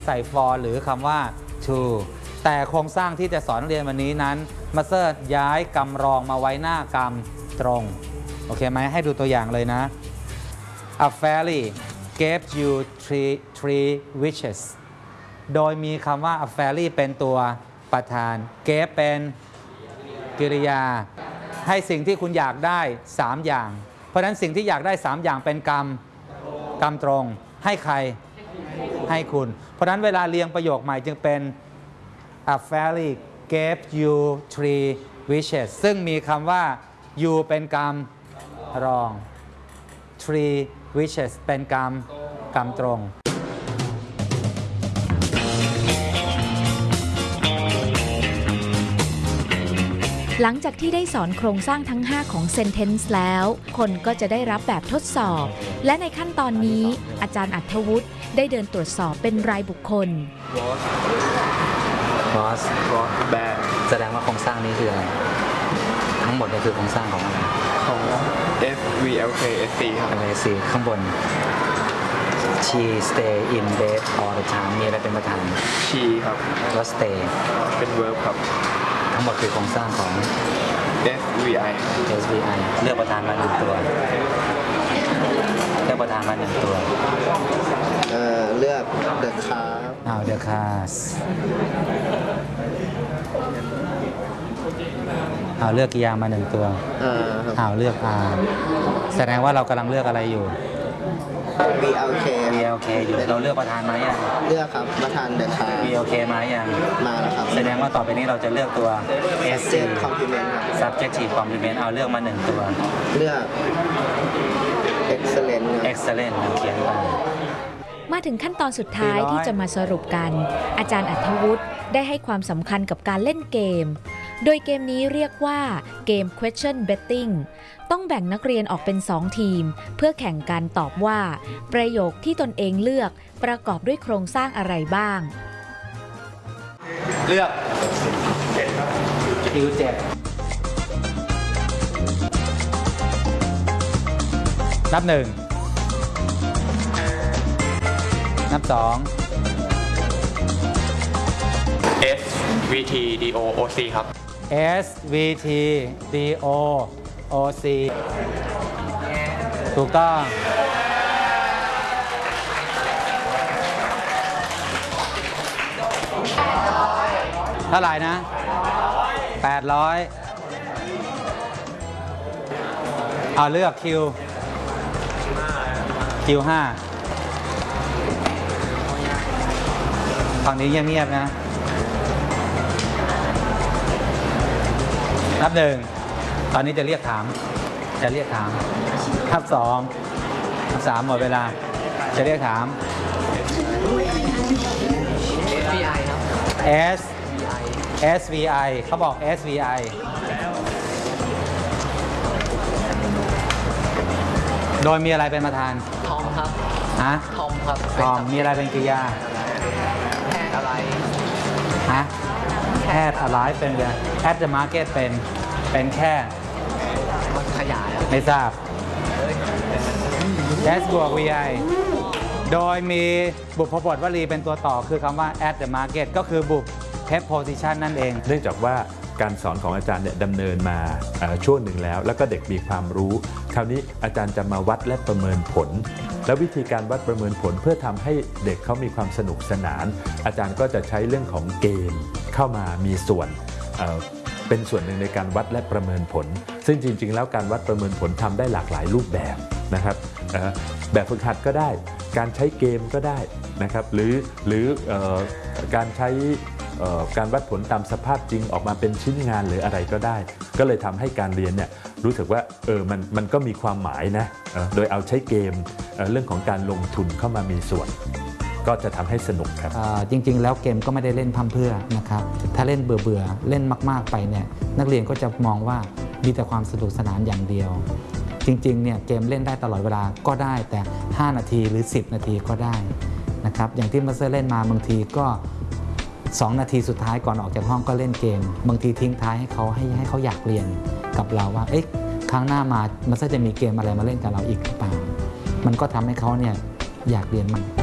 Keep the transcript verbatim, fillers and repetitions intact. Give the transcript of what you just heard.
ใส่ for หรือคำว่า to แต่โครงสร้างที่จะสอนนักเรียนวันนี้นั้นมาสเตอร์ย้ายกำรองมาไว้หน้ากำตรงโอเคไหมให้ดูตัวอย่างเลยนะ A fairy gave you three three wishes โดยมีคำว่า A fairy เป็นตัวประธาน gave เป็นกริยาให้สิ่งที่คุณอยากได้สามอย่างเพราะฉะนั้นสิ่งที่อยากได้สามอย่างเป็นกรรมกรรมตรงให้ใครให้คุณเพราะฉะนั้นเวลาเรียงประโยคใหม่จึงเป็น A fairy gave you three wishes ซึ่งมีคำว่า you เป็นกรรมรอง three wishes เป็นกรรมกรรมตรงหลังจากที่ได้สอนโครงสร้างทั้งห้าของ Sentence แล้ว คนก็จะได้รับแบบทดสอบและในขั้นตอนนี้อาจารย์อัธวุฒิได้เดินตรวจสอบเป็นรายบุคคล was was bad แสดงว่าโครงสร้างนี้คืออะไรทั้งหมดเนี่ยคือโครงสร้างของอะไรของ S V L K S C ครับอะไรสิข้างบน she stay in bed all the time มีอะไรเป็นประธาน she ครับแล้ว stay เป็น verb ครับทั้งหมดคือโครงสร้างของ S V I S V I เลือกประธานมาหนึ่งตัวเลือกประธานมาหนึ่งตัวเอ่อเลือก the car อ้าว the cars อ้าวเลือกกิยามาหนึ่งตัวอ้าวเลือก R แสดงว่าเรากำลังเลือกอะไรอยู่ V L K V L K อยู่เราเลือกประธานมายังเลือกครับประธาน the car V L K มายังมาแล้วครับแสดงว่าต่อไปนี้เราจะเลือกตัว S C complement ครับ subjective complement เอาเลือกมาหนึ่งตัวเลือก excellent excellent เขียนไปมาถึงขั้นตอนสุดท้ายที่จะมาสรุปกันอาจารย์อัธวุฒิได้ให้ความสำคัญกับการเล่นเกมโดยเกมนี้เรียกว่าเกม question betting ต้องแบ่งนักเรียนออกเป็นสองทีมเพื่อแข่งกันตอบว่าประโยคที่ตนเองเลือกประกอบด้วยโครงสร้างอะไรบ้างเลือกเจ็ดครับคิวเจ็ดนับหนึ่งนับสอง S V T D O O C ครับ S V T D O O C ถูกต้องเท่าไหร่นะแปดร้อยเอาเลือกคิวคิวห้าฝั่งนี้เงียบๆนะนับหนึ่งตอนนี้จะเรียกถามจะเรียกถามนับสองนับสามหมดเวลาจะเรียกถาม S V I ครับ S S V I เขาบอก S V I โดยมีอะไรเป็นประธานทอมครับฮะทอมครับทอมมีอะไรเป็นกริยาแพทย์อะไรฮะแอดอะไรเป็นเลยแอดเดอะมาร์เก็ตเป็นเป็นแค่มันขยายไม่ทราบ S บวก V I โดยมีบุพบทวลีเป็นตัวต่อคือคำว่า at the market ก็คือบุพ preposition นั่นเองเนื่องจากว่าการสอนของอาจารย์เนี่ยดำเนินมาช่วงหนึ่งแล้วแล้วก็เด็กมีความรู้คราวนี้อาจารย์จะมาวัดและประเมินผลและวิธีการวัดประเมินผลเพื่อทำให้เด็กเขามีความสนุกสนานอาจารย์ก็จะใช้เรื่องของเกมเข้ามามีส่วนเป็นส่วนหนึ่งในการวัดและประเมินผลซึ่งจริงๆแล้วการวัดประเมินผลทำได้หลากหลายรูปแบบนะครับแบบฝึกหัดก็ได้การใช้เกมก็ได้นะครับหรือหรือการใช้การวัดผลตามสภาพจริงออกมาเป็นชิ้นงานหรืออะไรก็ได้ก็เลยทำให้การเรียนเนี่ยรู้สึกว่าเออมันมันก็มีความหมายนะโดยเอาใช้เกมเรื่องของการลงทุนเข้ามามีส่วนก็จะทำให้สนุกครับจริงๆแล้วเกมก็ไม่ได้เล่นพั่มเพื่อนะครับถ้าเล่นเบื่อๆเล่นมากๆไปเนี่ยนักเรียนก็จะมองว่ามีแต่ความสนุกสนานอย่างเดียวจริงๆเนี่ยเกมเล่นได้ตลอดเวลาก็ได้แต่ห้านาทีหรือสิบนาทีก็ได้นะครับอย่างที่มาสเตอร์เล่นมาบางทีก็สองนาทีสุดท้ายก่อนออกจากห้องก็เล่นเกมบางทีทิ้งท้ายให้เขาให้ให้เขาอยากเรียนกับเราว่าเอ๊ะครั้งหน้ามามาสเตอร์จะมีเกมอะไรมาเล่นกับเราอีกหรือเปล่ามันก็ทำให้เขาเนี่ยอยากเรียนมั่ง